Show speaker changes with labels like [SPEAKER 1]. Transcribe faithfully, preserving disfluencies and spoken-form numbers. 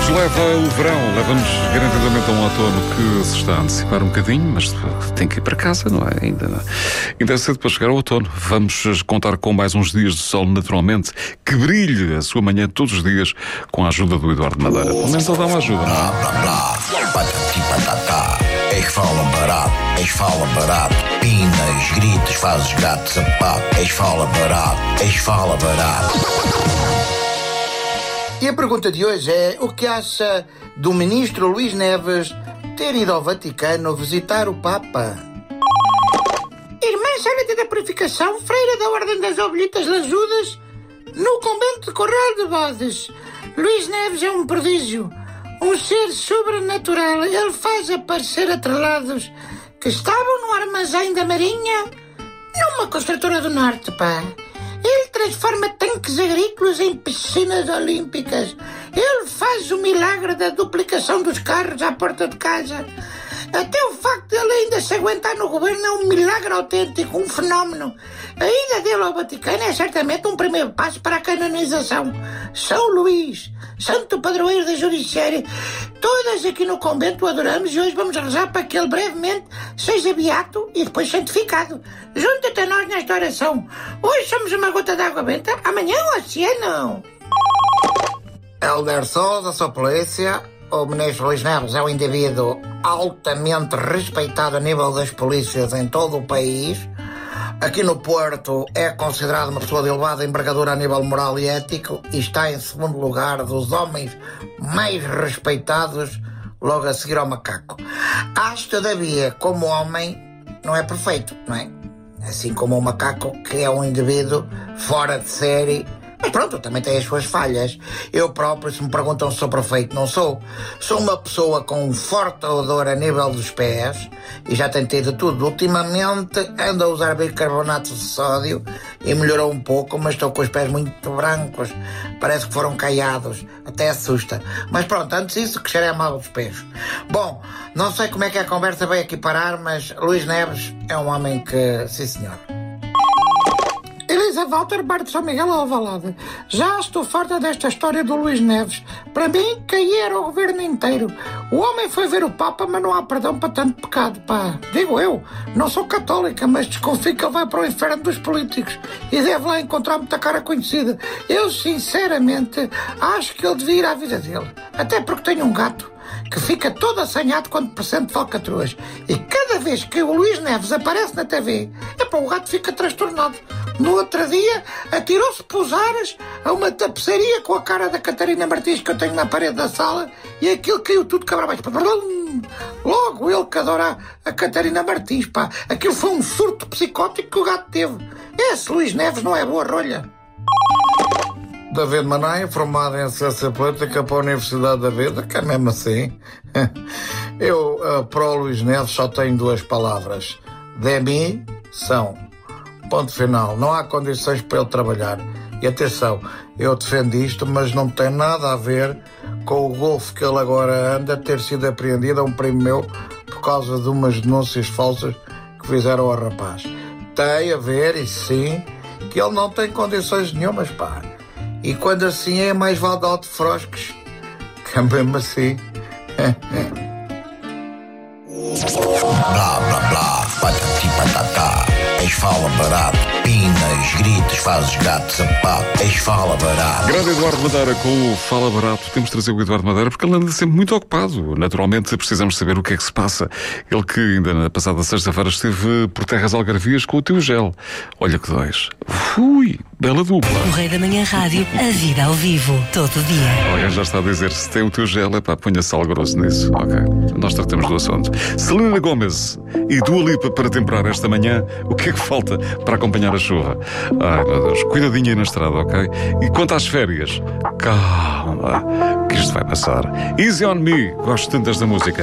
[SPEAKER 1] leva o verão, leva-nos garantidamente a um outono que se está a antecipar um bocadinho, mas tem que ir para casa, não é? Ainda, não. Ainda é cedo para chegar ao outono. Vamos contar com mais uns dias de sol naturalmente, que brilhe a sua manhã todos os dias com a ajuda do Eduardo Madeira. Pelo menos ele dá uma ajuda, não é?
[SPEAKER 2] Blá, blá, blá, patati patatá. És fala barato, és fala barato. Pinas, gritos, fazes gato, sapato. És fala barato, és fala barato.
[SPEAKER 3] E a pergunta de hoje é: o que acha do ministro Luís Neves ter ido ao Vaticano visitar o Papa? Irmã Sérvia da Purificação, freira da Ordem das Ovelhitas Lajudas, no convento de Corral de Bodes. Luís Neves é um prodígio, um ser sobrenatural. Ele faz aparecer atrelados que estavam no armazém da Marinha, numa construtora do Norte, pá. Ele transforma tanques agrícolas em piscinas olímpicas. Ele faz o milagre da duplicação dos carros à porta de casa. Até o facto de ele ainda se aguentar no governo é um milagre autêntico, um fenómeno. A ida dele ao Vaticano é certamente um primeiro passo para a canonização. São Luís, santo padroeiro da Judiciária. Todas aqui no convento o adoramos e hoje vamos rezar para que ele brevemente seja beato e depois santificado. Junta-te a nós nesta oração. Hoje somos uma gota de água benta, amanhã o oceano. Helder Sousa, sua polícia. O ministro Luís Neves é um indivíduo altamente respeitado a nível das polícias em todo o país. Aqui no Porto é considerado uma pessoa de elevada envergadura a nível moral e ético e está em segundo lugar dos homens mais respeitados, logo a seguir ao macaco. Acho, todavia, como homem, não é perfeito, não é? Assim como o macaco, que é um indivíduo fora de série. Mas pronto, também tem as suas falhas. Eu próprio, se me perguntam se sou perfeito, não sou. Sou uma pessoa com um forte odor a nível dos pés e já tentei de tudo. Ultimamente ando a usar bicarbonato de sódio e melhorou um pouco, mas estou com os pés muito brancos. Parece que foram caiados. Até assusta. Mas pronto, antes disso, que cheirei mal dos pés. Bom, não sei como é que a conversa veio aqui parar, mas Luís Neves é um homem que, sim senhor. Elisa Walter, Bar de São Miguel, Alvalade. Já estou farta desta história do Luís Neves. Para mim, caía era o governo inteiro. O homem foi ver o Papa, mas não há perdão para tanto pecado, pá. Digo eu, não sou católica, mas desconfio que ele vai para o inferno dos políticos e deve lá encontrar muita cara conhecida. Eu, sinceramente, acho que ele devia ir à vida dele. Até porque tenho um gato que fica todo assanhado quando presente falcatruas. E cada vez que o Luís Neves aparece na T V, epá, o gato fica transtornado. No outro dia, atirou-se pousares a uma tapeçaria com a cara da Catarina Martins que eu tenho na parede da sala e aquilo caiu tudo cabra abaixo. Logo ele que adora a Catarina Martins, pá. Aquilo foi um surto psicótico que o gato teve. Esse Luís Neves não é boa rolha. David Manaia, formado em Ciência Política para a Universidade da Vida, que é mesmo assim. Eu, uh, para o Luís Neves, só tenho duas palavras. Demissão. Ponto final. Não há condições para ele trabalhar. E atenção, eu defendo isto, mas não tem nada a ver com o golfe que ele agora anda, ter sido apreendido a um primo meu por causa de umas denúncias falsas que fizeram ao rapaz. Tem a ver, e sim, que ele não tem condições nenhumas, pá. E quando assim é, mais vale dar de frosques, que é mesmo assim.
[SPEAKER 2] Blá, blá, blá, patati patatá. És fala barato, pinas, gritos, fazes gato, sapato. És fala barato.
[SPEAKER 1] Grande Eduardo Madeira com o Fala Barato. Temos de trazer o Eduardo Madeira porque ele anda sempre muito ocupado. Naturalmente precisamos saber o que é que se passa. Ele que ainda na passada sexta-feira esteve por terras algarvias com o teu gel. Olha que dois. Ui, bela dupla.
[SPEAKER 4] O Rei da Manhã Rádio, a vida ao vivo, todo dia.
[SPEAKER 1] Alguém já está a dizer, se tem o teu gel, é pá, ponha sal grosso nisso. Ok, nós tratamos do assunto. Selena Gomez e Dua Lipa para temperar esta manhã. O que é que falta para acompanhar a chuva? Ai, meu Deus, cuidadinho aí na estrada, ok? E quanto às férias, calma, que isto vai passar. Easy on Me, gosto tanto desta música.